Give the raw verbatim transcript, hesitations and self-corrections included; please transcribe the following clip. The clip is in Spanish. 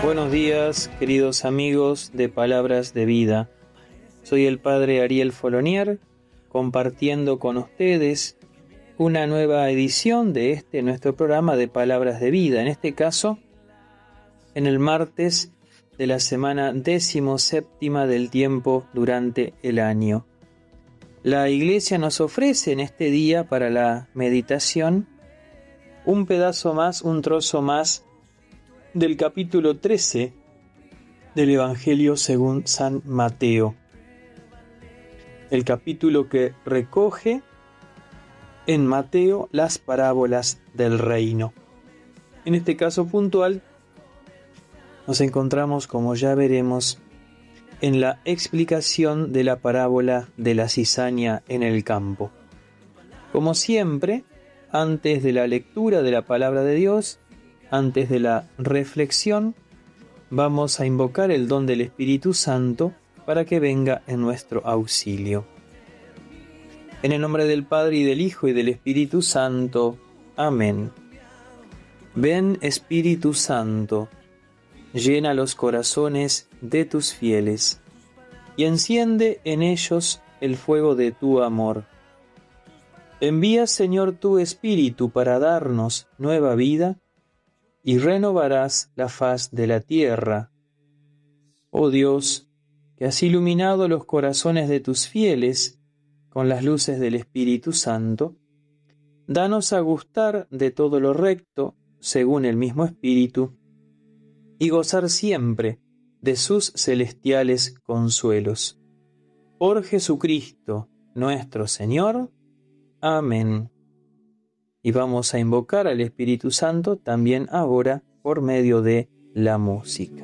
Buenos días, queridos amigos de Palabras de Vida. Soy el Padre Ariel Folonier, compartiendo con ustedes una nueva edición de este nuestro programa de Palabras de Vida. En este caso, en el martes de la semana décimo séptima del tiempo durante el año. La Iglesia nos ofrece en este día para la meditación un pedazo más, un trozo más del capítulo trece del Evangelio según San Mateo. El capítulo que recoge en Mateo las parábolas del reino. En este caso puntual nos encontramos, como ya veremos, en la explicación de la parábola de la cizaña en el campo. Como siempre, antes de la lectura de la palabra de Dios, antes de la reflexión, vamos a invocar el don del Espíritu Santo para que venga en nuestro auxilio. En el nombre del Padre, y del Hijo, y del Espíritu Santo. Amén. Ven, Espíritu Santo, llena los corazones de tus fieles, y enciende en ellos el fuego de tu amor. Envía, Señor, tu Espíritu para darnos nueva vida, y renovarás la faz de la tierra. Oh Dios, que has iluminado los corazones de tus fieles con las luces del Espíritu Santo, danos a gustar de todo lo recto, según el mismo Espíritu, y gozar siempre de sus celestiales consuelos. Por Jesucristo, nuestro Señor. Amén. Y vamos a invocar al Espíritu Santo también ahora por medio de la música.